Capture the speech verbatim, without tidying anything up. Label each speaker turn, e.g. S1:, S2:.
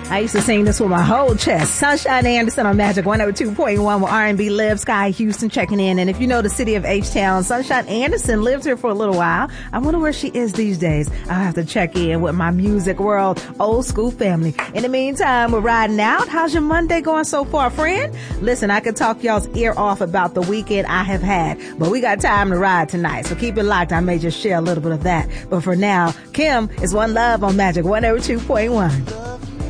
S1: I used to sing this with my whole chest. Sunshine Anderson on Magic one oh two point one where R and B lives. Sky Houston checking in. And if you know the city of H-Town, Sunshine Anderson lived here for a little while. I wonder where she is these days. I'll have to check in with my music world, old school family. In the meantime, we're riding out. How's your Monday going so far, friend? Listen, I could talk y'all's ear off about the weekend I have had, but we got time to ride tonight. So keep it locked. I may just share a little bit of that. But for now, Kim is One Love on Magic one oh two point one.